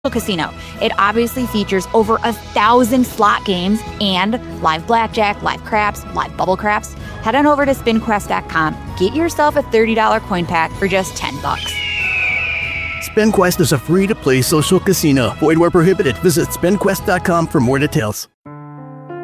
Casino. It obviously features over 1,000 slot games and live blackjack, live craps, live bubble craps. Head on over to spinquest.com. Get yourself a $30 coin pack for just $10. SpinQuest is a free-to-play social casino. Void where prohibited. Visit spinquest.com for more details.